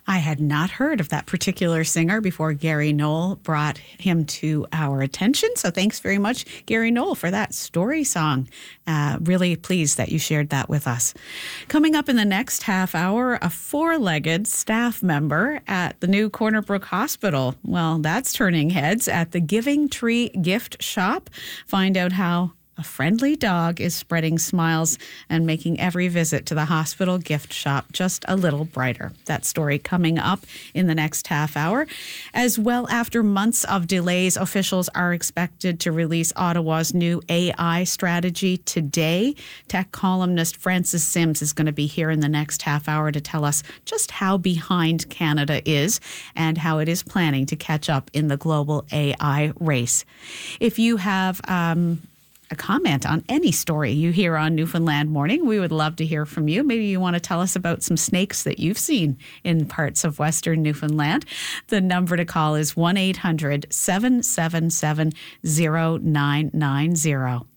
I had not heard of that particular singer before Gary Knoll brought him to our attention. So thanks very much, Gary Knoll, for that story song. Really pleased that you shared that with us. Coming up in the next half hour, a four-legged staff member at the new Corner Brook Hospital. Well, that's turning heads at the Giving Tree Gift Shop. Find out how a friendly dog is spreading smiles and making every visit to the hospital gift shop just a little brighter. That story coming up in the next half hour. As well, after months of delays, officials are expected to release Ottawa's new AI strategy today. Tech columnist Francis Sims is going to be here in the next half hour to tell us just how behind Canada is and how it is planning to catch up in the global AI race. If you have a comment on any story you hear on Newfoundland Morning, we would love to hear from you. Maybe you want to tell us about some snakes that you've seen in parts of Western Newfoundland. The number to call is 1-800-777-0990.